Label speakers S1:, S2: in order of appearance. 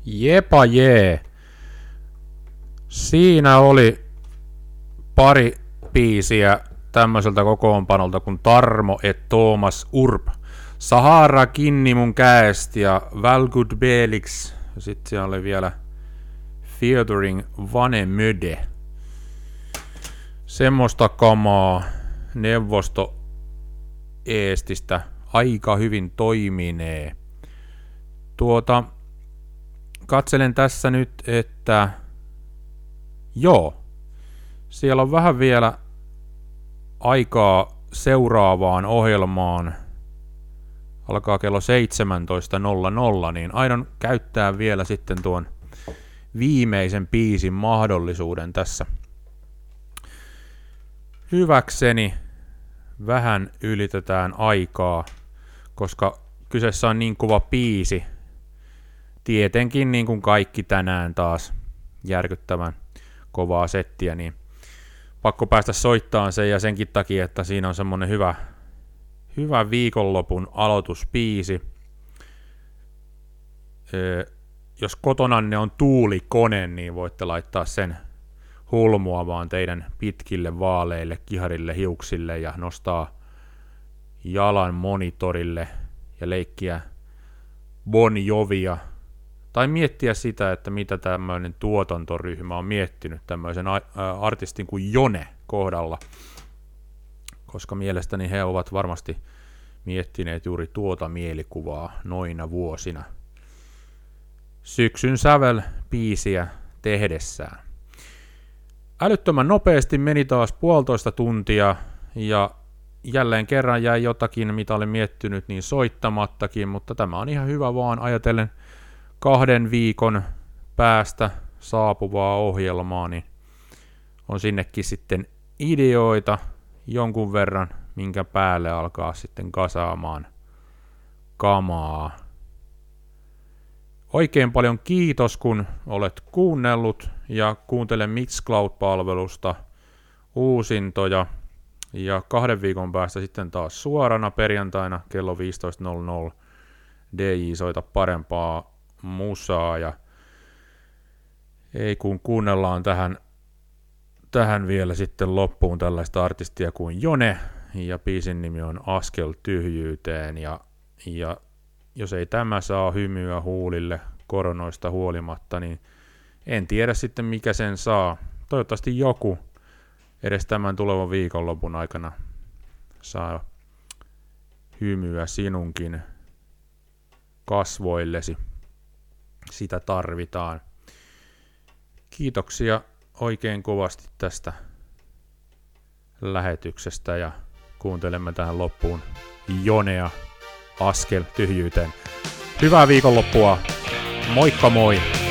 S1: Jepa jee. Siinä oli pari biisiä tämmöiseltä kokoonpanolta kuin Tarmo et Thomas Urb. Sahara kinni mun käest ja Valgud Belix. Sitten siellä oli vielä Featuring Vanemöde. Semmoista kamaa neuvosto Eestistä aika hyvin toiminee. Katselen tässä nyt, että joo, siellä on vähän vielä aikaa seuraavaan ohjelmaan. Alkaa kello 17.00, niin aion käyttää vielä sitten tuon viimeisen biisin mahdollisuuden tässä hyväkseni. Vähän ylitetään aikaa, koska kyseessä on niin kova biisi. Tietenkin niin kuin kaikki tänään taas järkyttävän kovaa settiä, niin pakko päästä soittamaan sen ja senkin takia, että siinä on semmonen hyvä viikonlopun aloituspiisi. Jos kotonanne on tuulikone, niin voitte laittaa sen hulmuamaan teidän pitkille vaaleille, kiharille hiuksille ja nostaa jalan monitorille ja leikkiä Bon Jovia. Tai miettiä sitä, että mitä tämmöinen tuotantoryhmä on miettinyt tämmöisen artistin kuin Jone kohdalla. Koska mielestäni he ovat varmasti miettineet juuri tuota mielikuvaa noina vuosina syksyn sävel-biisiä tehdessään. Älyttömän nopeasti meni taas 1,5 tuntia ja jälleen kerran jäi jotakin, mitä olin miettinyt, niin soittamattakin, mutta tämä on ihan hyvä vaan ajatellen 2 viikon päästä saapuvaa ohjelmaa, niin on sinnekin sitten ideoita jonkun verran, minkä päälle alkaa sitten kasaamaan kamaa. Oikein paljon kiitos, kun olet kuunnellut ja kuuntele Mixcloud-palvelusta uusintoja. Ja 2 viikon päästä sitten taas suorana perjantaina kello 15.00 DJ soita parempaa musaa. Ja ei kun kuunnellaan tähän vielä sitten loppuun tällaista artistia kuin Jone. Ja biisin nimi on Askel tyhjyyteen. Ja jos ei tämä saa hymyä huulille koronoista huolimatta, niin en tiedä sitten mikä sen saa. Toivottavasti joku edes tämän tulevan viikonlopun aikana saa hymyä sinunkin kasvoillesi. Sitä tarvitaan. Kiitoksia oikein kovasti tästä lähetyksestä ja kuuntelemme tähän loppuun Jonea Askel tyhjyyteen. Hyvää viikonloppua. Moikka moi!